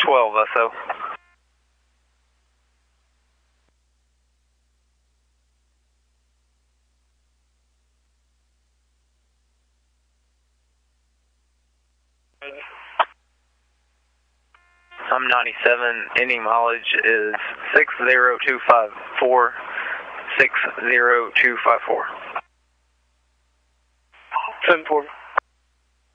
12, so. I'm 97, any mileage is 60254, 60254. 7-4.